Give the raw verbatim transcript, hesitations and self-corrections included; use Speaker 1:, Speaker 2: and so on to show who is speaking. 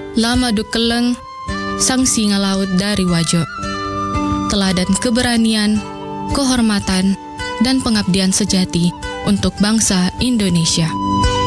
Speaker 1: Lama dukeleng, sang singa laut dari Wajo. Teladan keberanian, kehormatan, dan pengabdian sejati untuk bangsa Indonesia.